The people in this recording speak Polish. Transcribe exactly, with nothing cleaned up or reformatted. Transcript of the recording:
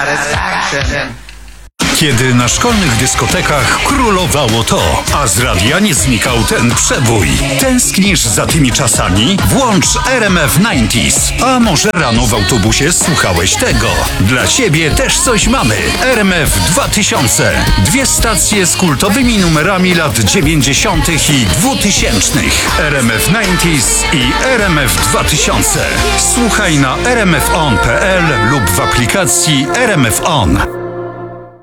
satisfaction. Kiedy na szkolnych dyskotekach królowało to, a z radia nie znikał ten przebój. Tęsknisz za tymi czasami? Włącz R M F dziewięćdziesiąt. A może rano w autobusie słuchałeś tego? Dla ciebie też coś mamy. R M F dwa tysiące. Dwie stacje z kultowymi numerami lat dziewięćdziesiątych i dwutysięcznych. R M F dziewięćdziesiąt i R M F dwa tysiące. Słuchaj na r m f on kropka p l lub w aplikacji R M F On.